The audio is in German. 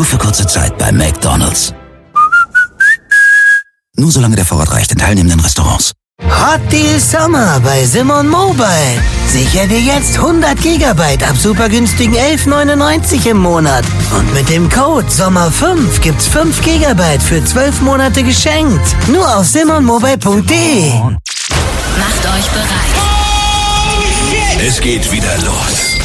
für kurze Zeit bei McDonald's. Nur solange der Vorrat reicht in teilnehmenden Restaurants. Hot Deal Sommer bei Simon Mobile. Sicher dir jetzt 100 GB ab super günstigen 11,99 im Monat. Und mit dem Code SOMMER5 gibt's 5 GB für 12 Monate geschenkt. Nur auf simonmobile.de. Macht euch bereit. Es geht wieder los.